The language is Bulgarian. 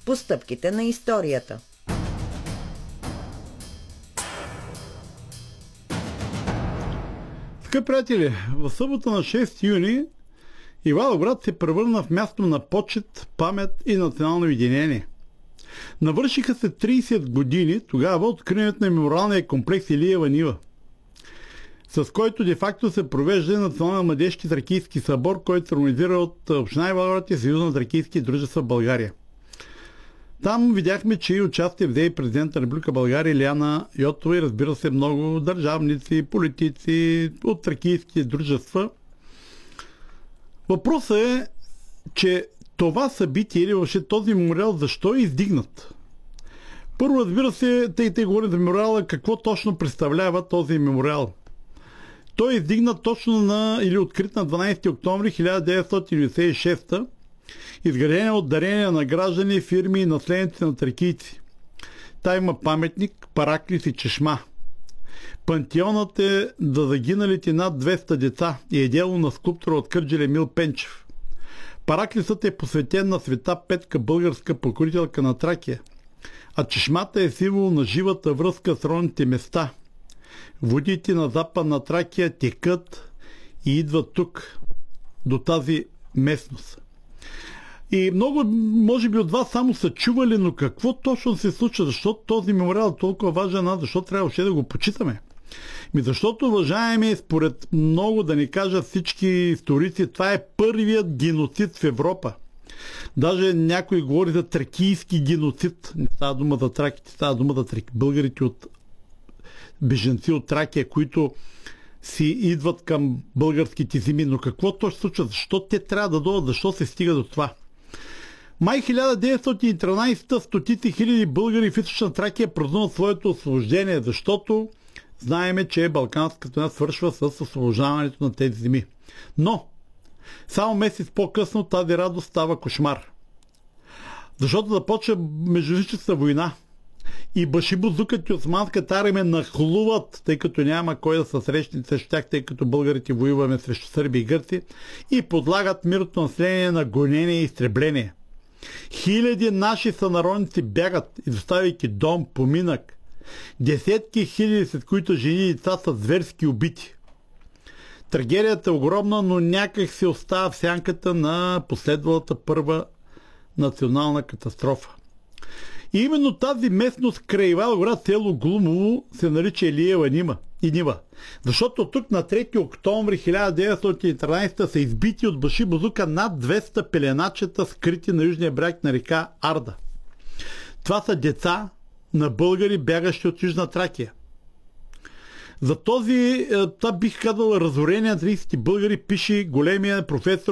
по стъпките на историята. Скъпи приятели, в събота на 6 юни Ивайловград се превърна в място на почет, памет и национално единение. Навършиха се 30 години тогава откриването на мемориалния комплекс Илиева нива, с който де-факто се провежда Национален младежки тракийски събор, който се организира от Община Ивайловград и Съюза на тракийски дружества в България. Там видяхме, че и участие взе и президента на Република България Илияна Йотова и разбира се много държавници, политици от тракийски дружества. Въпросът е, че това събитие или въобще този мемориал защо е издигнат? Първо, разбира се, те говорят за мемориала, какво точно представлява този мемориал. Той е издигнат точно или открит на 12 октомври 1996, изграден от дарения на граждани, фирми и наследници на тракийци. Та има паметник, параклис и чешма. Пантеонът е за загиналите над 200 деца и е дело на скулптора от Кърджали Емил Пенчев. Параклисът е посветен на света Петка, българска покорителка на Тракия, а чешмата е символ на живата връзка с родните места. Водите на Западна Тракия текат и идват тук, до тази местност. И много, може би от вас само са чували, но какво точно се случва? Защо този мемориал е толкова важен? Защо трябва въобще да го почитаме? Защото, уважаеми, според много, да не кажа всички историци, това е първият геноцид в Европа. Даже някой говори за тракийски геноцид. Не става дума за траките, става дума за българите от бежанци от Тракия, които си идват към българските земи. Но какво точно случва? Защо те трябва да дойдат? Защо се стига до това? Май 1913 стотици хиляди българи в източна Тракия празнуват своето освобождение, защото знаеме, че Балканската война свършва с освобождаването на тези земи. Но само месец по-късно тази радост става кошмар. Защото започва междуетническа война и башибозукът и османската армия нахлуват, тъй като няма кой да се срещне срещу тях, тъй като българите воюваме срещу сърби и гърци, и подлагат мирното население на гонение и изтребление. Хиляди наши сънародници бягат, изоставяйки дом, поминък. Десетки хиляди, след които жени и деца са зверски убити. Трагедията е огромна, но някак се остава в сянката на последвалата първа национална катастрофа. И именно тази местност край Ивайловград, село Глумово, се нарича Илиева нива. Защото тук на 3 октомври 1913 са избити от башибозука над 200 пеленачета, скрити на южния бряг на река Арда. Това са деца на българи, бягащи от Южна Тракия. За това бих казал разорение на 30 българи пише големия професор